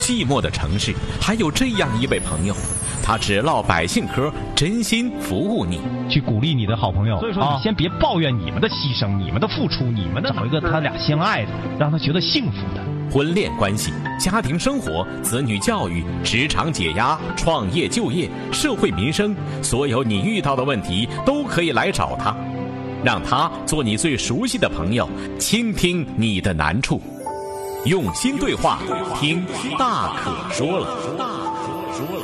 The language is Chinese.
寂寞的城市，还有这样一位朋友，他只唠百姓嗑，真心服务你， 去鼓励你的好朋友。所以说，你先别抱怨你们的牺牲、你们的付出、你们的找一个他俩相爱的，让他觉得幸福的。 婚恋关系、家庭生活、子女教育、职场解压、创业就业、社会民生，所有你遇到的问题都可以来找他，让他做你最熟悉的朋友，倾听你的难处，用心对话，听大可说了。